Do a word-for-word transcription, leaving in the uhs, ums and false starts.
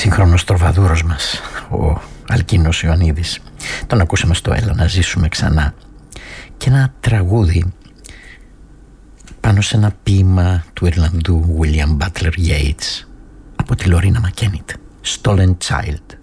σύγχρονος τροβαδούρος μας, ο Αλκίνος Ιωαννίδης. Τον ακούσαμε στο «Έλα να ζήσουμε ξανά». Και ένα τραγούδι πάνω σε ένα ποίημα του Ιρλανδού William Butler Yeats από τη Λορίνα Μακένιτ, «Stolen Child».